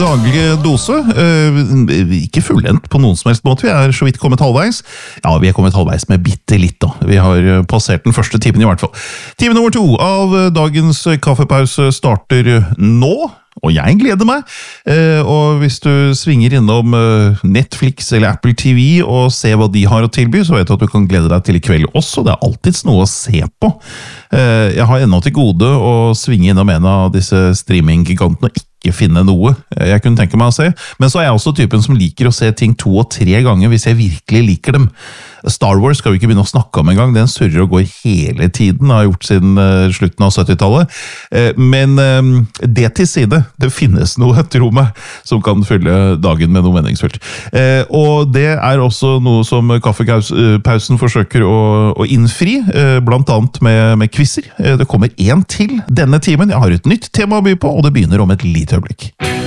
Daglig dose, ikke fullendt på noen som helst måte, vi så vidt kommet halvveis. Ja, vi kommet halvveis med bitte litt da. Vi har passert den første timen i hvert fall. Time nummer 2 av dagens kaffepause starter nå, og jeg gleder meg. Og hvis du svinger innom Netflix eller Apple TV og ser hva de har å tilby, så vet du at du kan glede deg til i kveld også. Det alltids noe å se på. Jeg har ennå til gode å svinge innom en av disse streaminggigantene og ikke finne noe jeg kunne tenke meg å se. Men så jeg også typen som liker å se ting 2 og 3 ganger hvis jeg virkelig liker dem. Star Wars skal vi ikke begynne å snakke om en gang, den surrer og går hele tiden, har gjort siden slutten av 70-tallet. Men det til side, det finnes noe, tro meg, som kan fylle dagen med noe meningsfullt. Og det også noe som kaffepausen forsøker å innfri, blant annet med quizzer. Det kommer en til denne timen, jeg har et nytt tema å by på, og det begynner om et lite øyeblikk.